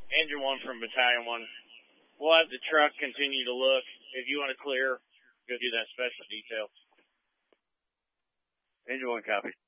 Engine 1 from Battalion 1. We'll have the truck continue to look. If you want to clear, go do that special detail. Engine 1 copy.